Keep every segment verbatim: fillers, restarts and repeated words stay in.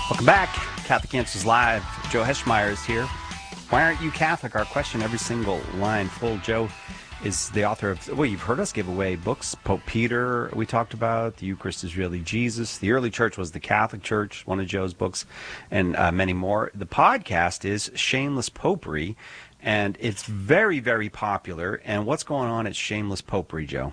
Welcome back. Catholic Answers Live. Joe Heschmeyer is here. Why aren't you Catholic? Our question, every single line full. Joe is the author of, well, you've heard us give away books. Pope Peter, we talked about. The Eucharist is really Jesus. The early church was the Catholic Church, one of Joe's books, and uh, many more. The podcast is Shameless Popery, and it's very, very popular. And what's going on at Shameless Popery, Joe?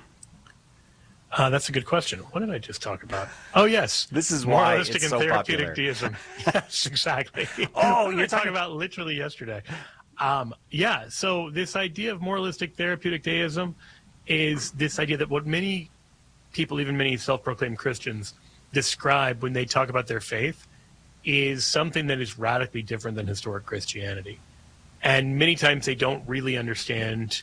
Uh, that's a good question. What did I just talk about? Oh, yes. This is why Moralistic it's and so therapeutic popular. Deism. Yes, exactly. Oh, you're talking about literally yesterday. Um, yeah, so this idea of moralistic therapeutic deism is this idea that what many people, even many self-proclaimed Christians, describe when they talk about their faith is something that is radically different than historic Christianity. And many times they don't really understand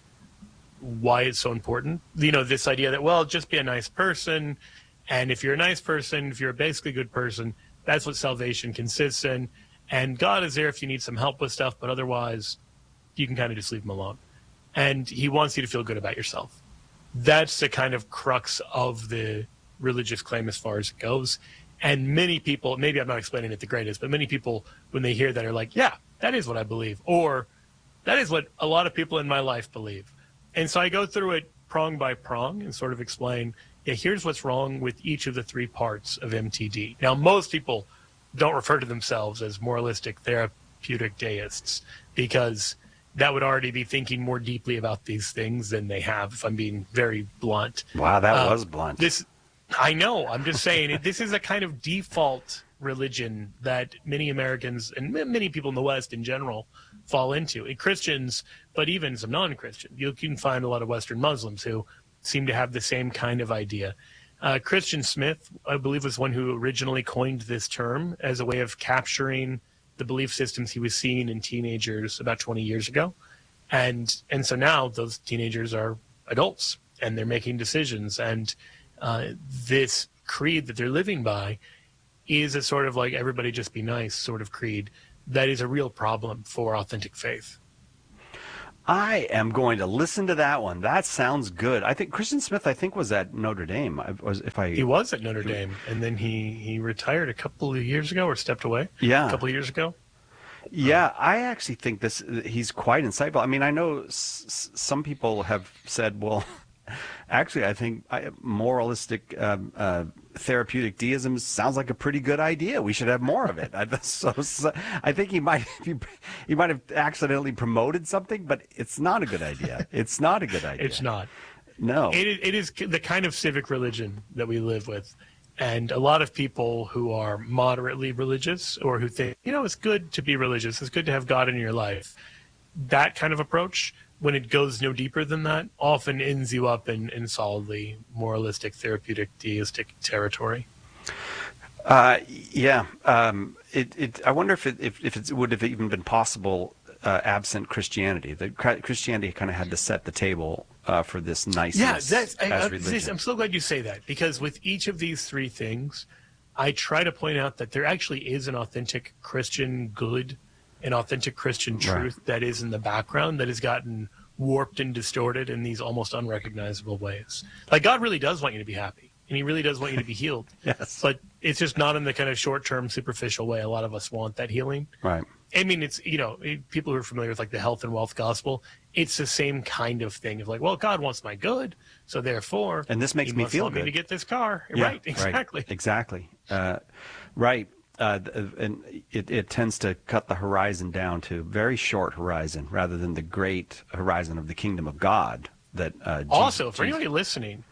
why it's so important. You know, this idea that, well, just be a nice person, and if you're a nice person, if you're a basically good person, that's what salvation consists in, and God is there if you need some help with stuff, but otherwise you can kind of just leave him alone. And he wants you to feel good about yourself. That's the kind of crux of the religious claim as far as it goes. And many people, maybe I'm not explaining it the greatest, but many people, when they hear that, are like, yeah, that is what I believe, or that is what a lot of people in my life believe. And so I go through it prong by prong and sort of explain, yeah, here's what's wrong with each of the three parts of M T D. Now, most people don't refer to themselves as moralistic therapeutic deists because that would already be thinking more deeply about these things than they have, if I'm being very blunt. Wow, that um, was blunt. This, I know. I'm just saying, it, this is a kind of default religion that many Americans and many people in the West in general fall into. And Christians, but even some non-Christian. You can find a lot of Western Muslims who seem to have the same kind of idea. Uh, Christian Smith, I believe, was one who originally coined this term as a way of capturing the belief systems he was seeing in teenagers about twenty years ago. And and so now those teenagers are adults and they're making decisions. And uh, this creed that they're living by is a sort of like everybody just be nice sort of creed that is a real problem for authentic faith. I am going to listen to that one. That sounds good. I think Christian Smith, I think, was at Notre Dame. I was, if I he was at Notre Dame, and then he, he retired a couple of years ago, or stepped away. Yeah, a couple of years ago. Yeah, um, I actually think this. He's quite insightful. I mean, I know s- some people have said, well, actually, I think I, moralistic um, uh, therapeutic deism sounds like a pretty good idea. We should have more of it. I, so, so, I think he might he, he might have accidentally promoted something, but it's not a good idea. It's not a good idea. It's not. No. It, it is the kind of civic religion that we live with. And a lot of people who are moderately religious or who think, you know, it's good to be religious, it's good to have God in your life, that kind of approach, when it goes no deeper than that, often ends you up in, in solidly moralistic, therapeutic, deistic territory. Uh, yeah. Um, it, it, I wonder if it, if, if it would have even been possible uh, absent Christianity. That Christianity kind of had to set the table uh, for this niceness yeah, that's, I, as I, religion. I'm so glad you say that, because with each of these three things, I try to point out that there actually is an authentic Christian good, an authentic Christian truth right. that is in the background that has gotten warped and distorted in these almost unrecognizable ways. Like, God really does want you to be happy, and he really does want you to be healed. Yes. But it's just not in the kind of short-term, superficial way a lot of us want that healing. Right. I mean, it's, you know, people who are familiar with like the health and wealth gospel, it's the same kind of thing of like, well, God wants my good, so therefore, and this makes he me must feel want good me to get this car. Yeah, right, exactly. Right. Exactly. Uh, right. Uh, and it, it tends to cut the horizon down to very short horizon rather than the great horizon of the kingdom of God. That uh, also, Jesus, for anybody listening,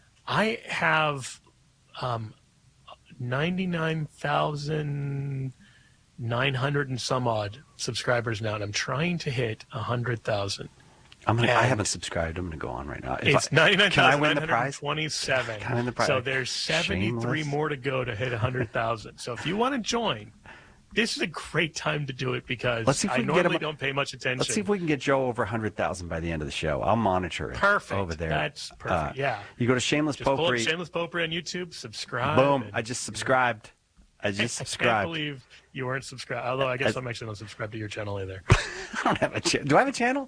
I have um, ninety-nine thousand nine hundred and some odd subscribers now, and I'm trying to hit one hundred thousand. I'm gonna. I haven't subscribed. I'm gonna go on right now. If it's ninety-nine thousand nine hundred twenty-seven. Can I win the prize? So there's seventy-three Shameless. more to go to hit one hundred thousand. So if you want to join, this is a great time to do it, because let's see if we I can normally get him, don't pay much attention. Let's see if we can get Joe over one hundred thousand by the end of the show. I'll monitor it. Perfect. Over there. That's perfect. Uh, yeah. You go to Shameless just pull up Popery. Shameless Popery on YouTube. Subscribe. Boom! And, I just subscribed. I just subscribed. I can't believe you weren't subscribed. Although I guess I, I'm actually not subscribed to your channel either. I don't have a channel. Do I have a channel?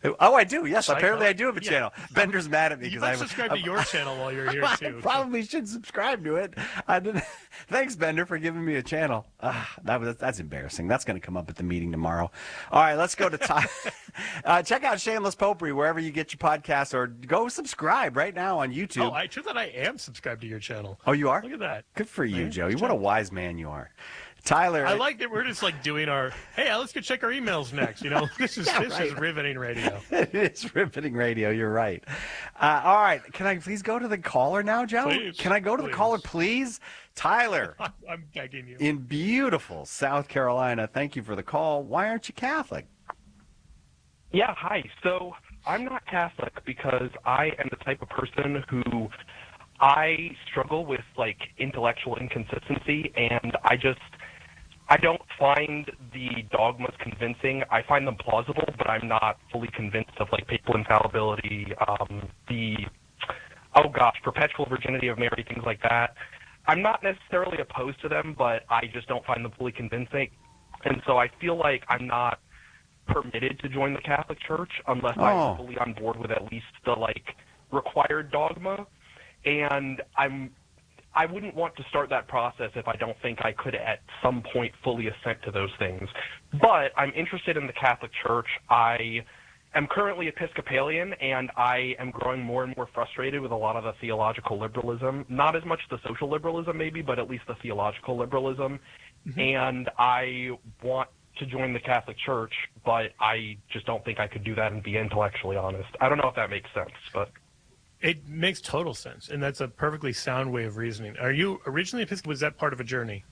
Oh, I do. Yes, Psycho. apparently I do have a Yeah. channel. Bender's mad at me You because might I subscribe to your channel while you're here I too. probably should subscribe to it. I didn't. Thanks, Bender, for giving me a channel. Uh, that was that's embarrassing. That's going to come up at the meeting tomorrow. All right, let's go to Ty. uh, check out Shameless Popery wherever you get your podcasts, or go subscribe right now on YouTube. Oh, I true that I am subscribed to your channel. Oh, you are? Look at that. Good for you, Yeah, Joey. good What a job. wise man you are. Tyler. I like that we're just like doing our, hey, let's go check our emails next. You know, this is Yeah, this right. is riveting radio. It is riveting radio. You're right. Uh, all right. Can I please go to the caller now, Joe? Please, Can I go to the please. caller, please? Tyler, I'm, I'm begging you. in beautiful South Carolina. Thank you for the call. Why aren't you Catholic? Yeah, hi. So I'm not Catholic because I am the type of person who I struggle with like intellectual inconsistency, and I just I don't find the dogmas convincing. I find them plausible, but I'm not fully convinced of like papal infallibility, um, the oh gosh, perpetual virginity of Mary, things like that. I'm not necessarily opposed to them, but I just don't find them fully convincing, and so I feel like I'm not permitted to join the Catholic Church unless Oh. I'm fully on board with at least the like required dogma. And I'm I wouldn't want to start that process if I don't think I could at some point fully assent to those things. But I'm interested in the Catholic Church. I am currently Episcopalian, and I am growing more and more frustrated with a lot of the theological liberalism. Not as much the social liberalism maybe, but at least the theological liberalism. Mm-hmm. And I want to join the Catholic Church, but I just don't think I could do that and be intellectually honest. I don't know if that makes sense, but... It makes total sense, and that's a perfectly sound way of reasoning. Are you originally Episcopal? Was that part of a journey?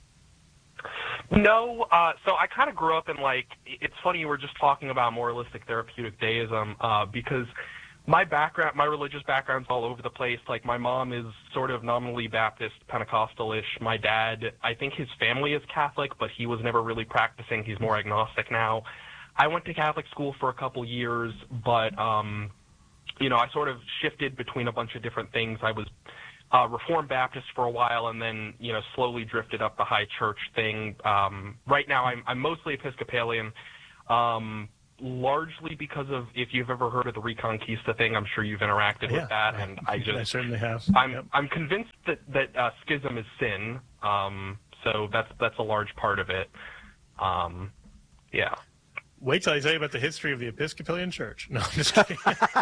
No, uh, so I kind of grew up in, like, it's funny you were just talking about moralistic therapeutic deism, uh, because my background, my religious background's all over the place. Like, my mom is sort of nominally Baptist, Pentecostal-ish. My dad, I think his family is Catholic, but he was never really practicing. He's more agnostic now. I went to Catholic school for a couple years, but... Um, you know, I sort of shifted between a bunch of different things. I was uh, Reformed Baptist for a while, and then, you know, slowly drifted up the high church thing. Um, right now, I'm, I'm mostly Episcopalian, um, largely because of, if you've ever heard of the Reconquista thing, I'm sure you've interacted Yeah, with that, I, and I just... I certainly have. I'm, Yep. I'm convinced that, that uh, schism is sin, um, so that's, that's a large part of it. Um, yeah. Wait till I tell you about the history of the Episcopalian Church. No, I'm just kidding.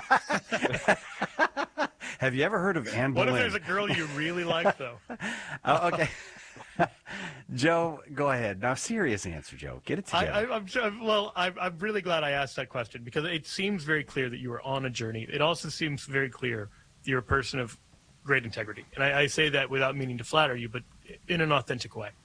Have you ever heard of Anne What if Boleyn? there's a girl you really like, though? Oh, okay. Joe, go ahead. Now, serious answer, Joe. Get it I, together. I, I'm sure, well, I'm, I'm really glad I asked that question because it seems very clear that you are on a journey. It also seems very clear that you're a person of great integrity. And I, I say that without meaning to flatter you, but in an authentic way.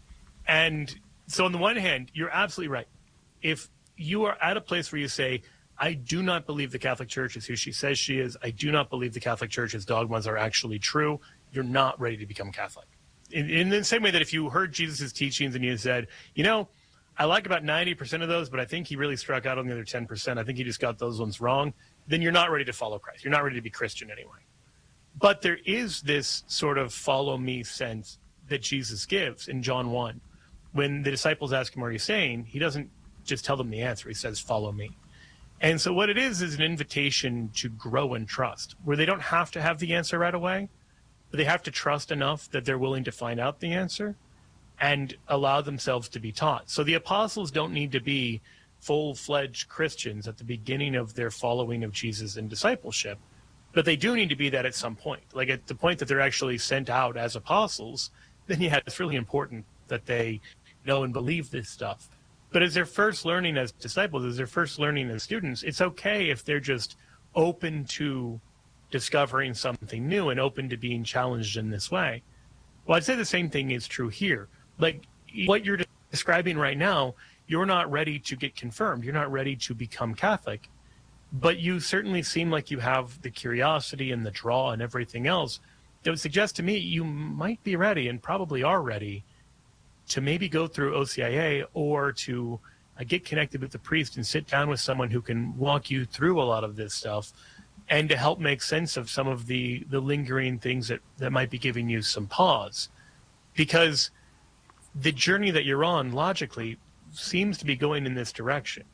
And so on the one hand, you're absolutely right. If you are at a place where you say, I do not believe the Catholic Church is who she says she is. I do not believe the Catholic Church's dogmas are actually true. You're not ready to become Catholic. In, in the same way that if you heard Jesus' teachings and you said, you know, I like about ninety percent of those, but I think he really struck out on the other ten percent. I think he just got those ones wrong. Then you're not ready to follow Christ. You're not ready to be Christian anyway. But there is this sort of follow me sense that Jesus gives in John one. When the disciples ask him, what are you saying? He doesn't just tell them the answer. He says, follow me. And so what it is is an invitation to grow and trust, where they don't have to have the answer right away, but they have to trust enough that they're willing to find out the answer and allow themselves to be taught. So the apostles don't need to be full-fledged Christians at the beginning of their following of Jesus and discipleship, but they do need to be that at some point. Like at the point that they're actually sent out as apostles, then yeah, it's really important that they know and believe this stuff. But as they're first learning as disciples, as they're first learning as students, it's okay if they're just open to discovering something new and open to being challenged in this way. Well, I'd say the same thing is true here. Like what you're describing right now, you're not ready to get confirmed. You're not ready to become Catholic. But you certainly seem like you have the curiosity and the draw and everything else that would suggest to me you might be ready and probably are ready to maybe go through O C I A or to uh, get connected with the priest and sit down with someone who can walk you through a lot of this stuff and to help make sense of some of the, the lingering things that, that might be giving you some pause. Because the journey that you're on, logically, seems to be going in this direction.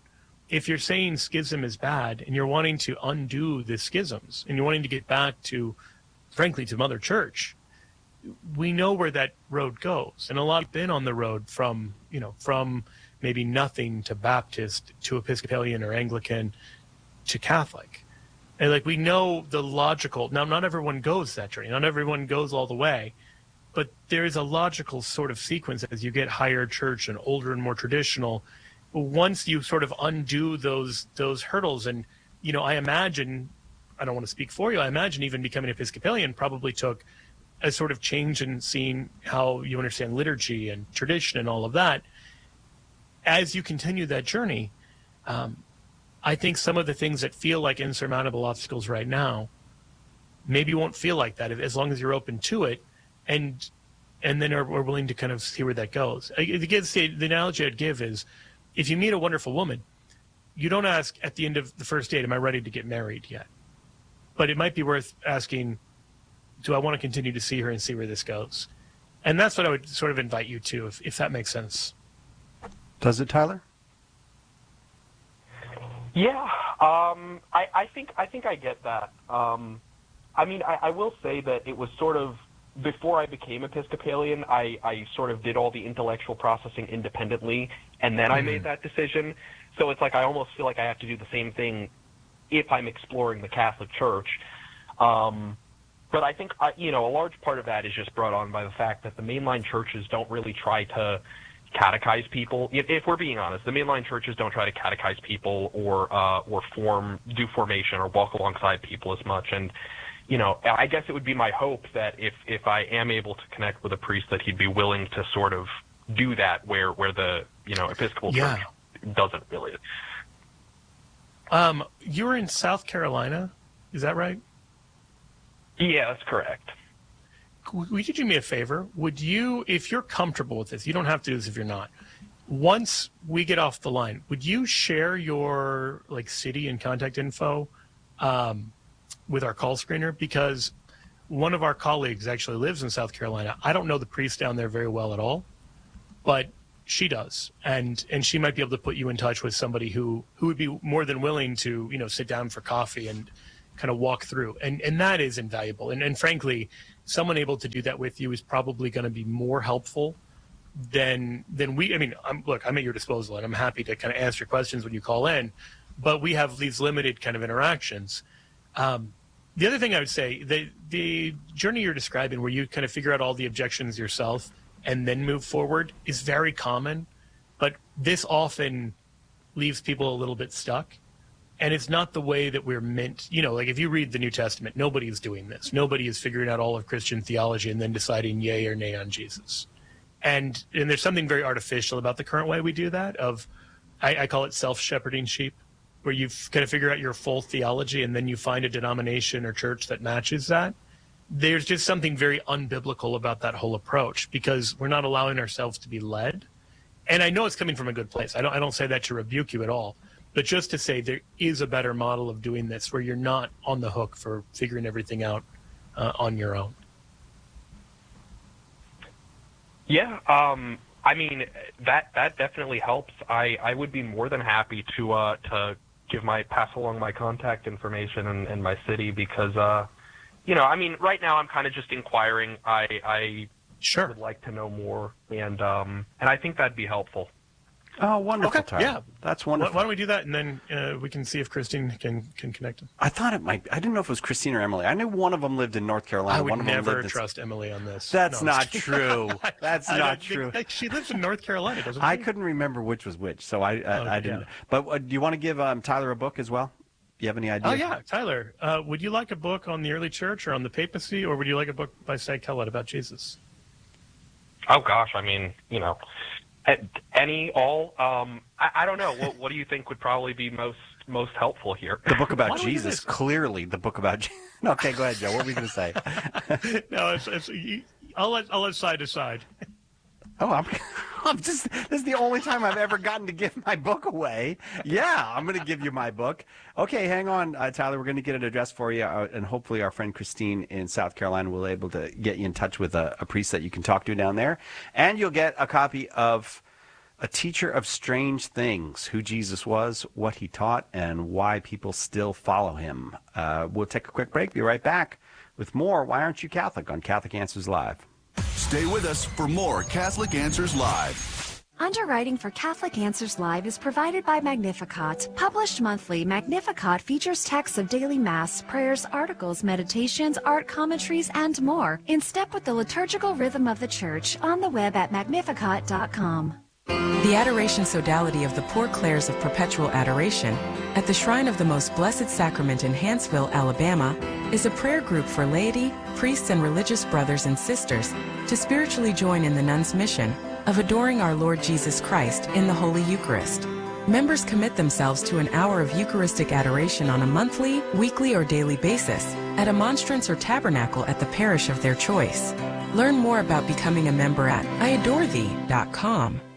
if you're saying schism is bad and you're wanting to undo the schisms and you're wanting to get back to, frankly, to Mother Church, we know where that road goes. And a lot have been on the road from, you know, from maybe nothing to Baptist to Episcopalian or Anglican to Catholic. And like we know the logical, now not everyone goes that journey, not everyone goes all the way, but there is a logical sort of sequence as you get higher church and older and more traditional. Once you sort of undo those those hurdles, and you know, I imagine, I don't want to speak for you, I imagine even becoming Episcopalian probably took a sort of change in seeing how you understand liturgy and tradition and all of that. As you continue that journey, um, I think some of the things that feel like insurmountable obstacles right now maybe won't feel like that if, as long as you're open to it, and and then are, are willing to kind of see where that goes. I, the, the analogy I'd give is, if you meet a wonderful woman, you don't ask at the end of the first date, am I ready to get married yet? But it might be worth asking, do I want to continue to see her and see where this goes? And that's what I would sort of invite you to, if, if that makes sense. Does it, Tyler? Yeah, um, I, I think I think I get that. Um, I mean, I, I will say that it was sort of, before I became Episcopalian, I, I sort of did all the intellectual processing independently, and then mm-hmm. I made that decision. So it's like I almost feel like I have to do the same thing if I'm exploring the Catholic Church. Um, but I think, I, you know, a large part of that is just brought on by the fact that the mainline churches don't really try to catechize people. If, if we're being honest, the mainline churches don't try to catechize people or uh, or form do formation or walk alongside people as much. And you know, I guess it would be my hope that if, if I am able to connect with a priest, that he'd be willing to sort of do that where, where the, you know, Episcopal yeah. Church doesn't really. Um, you're in South Carolina, is that right? Yeah, that's correct. Would you do me a favor? Would you, if you're comfortable with this, you don't have to do this if you're not, once we get off the line, would you share your like city and contact info um, with our call screener? Because one of our colleagues actually lives in South Carolina. I don't know the priest down there very well at all, but she does. And and she might be able to put you in touch with somebody who, who would be more than willing to, you know, sit down for coffee and kind of walk through. And and that is invaluable. And and frankly, someone able to do that with you is probably going to be more helpful than than we, I mean, I'm, look, I'm at your disposal and I'm happy to kind of answer questions when you call in, but we have these limited kind of interactions. Um, the other thing I would say, the, the journey you're describing where you kind of figure out all the objections yourself and then move forward is very common, but this often leaves people a little bit stuck. And it's not the way that we're meant, you know, like if you read the New Testament, nobody is doing this. Nobody is figuring out all of Christian theology and then deciding yay or nay on Jesus. And and there's something very artificial about the current way we do that, of, I, I call it self-shepherding sheep, where you kind of figure out your full theology and then you find a denomination or church that matches that. There's just something very unbiblical about that whole approach, because we're not allowing ourselves to be led. And I know it's coming from a good place. I don't I don't say that to rebuke you at all, but just to say there is a better model of doing this where you're not on the hook for figuring everything out uh, on your own. Yeah, um, I mean, that that definitely helps. I, I would be more than happy to uh, to give my pass along my contact information and, and my city, because, uh, you know, I mean, right now I'm kind of just inquiring. I I sure. would like to know more, and um, and I think that'd be helpful. Oh, wonderful, okay. Tyler. Yeah, that's wonderful. Why don't we do that, and then uh, we can see if Christine can can connect them. I thought it might. I didn't know if it was Christine or Emily. I knew one of them lived in North Carolina. I would one of never them lived trust in... Emily on this. That's no, not true. That's I, not I, true. I, she lives in North Carolina, doesn't she? I couldn't remember which was which, so I I, oh, I didn't. Yeah. But uh, do you want to give um, Tyler a book as well? Do you have any idea? Oh yeah, Tyler. Uh, would you like a book on the early church or on the papacy, or would you like a book by Cy Kellett about Jesus? Oh gosh, I mean, you know. Any, all, um, I, I don't know. What, what do you think would probably be most most helpful here? The book about Jesus, clearly the book about Jesus. Okay, go ahead, Joe. What were you going to say? no, it's, it's, I'll let I'll let Cy decide. Oh, I'm, I'm just, this is the only time I've ever gotten to give my book away. Yeah, I'm going to give you my book. Okay, hang on, uh, Tyler. We're going to get an address for you, uh, and hopefully our friend Christine in South Carolina will be able to get you in touch with a, a priest that you can talk to down there. And you'll get a copy of a teacher of strange things, who Jesus was, what he taught, and why people still follow him. Uh, we'll take a quick break. Be right back with more Why Aren't You Catholic on Catholic Answers Live. Stay with us for more Catholic Answers Live. Underwriting for Catholic Answers Live is provided by Magnificat. Published monthly, Magnificat features texts of daily Mass, prayers, articles, meditations, art commentaries, and more, in step with the liturgical rhythm of the Church, on the web at magnificat dot com. The Adoration Sodality of the Poor Clares of Perpetual Adoration at the Shrine of the Most Blessed Sacrament in Hanceville, Alabama, is a prayer group for laity, priests, and religious brothers and sisters to spiritually join in the nuns' mission of adoring our Lord Jesus Christ in the Holy Eucharist. Members commit themselves to an hour of Eucharistic adoration on a monthly, weekly, or daily basis at a monstrance or tabernacle at the parish of their choice. Learn more about becoming a member at I adore thee dot com.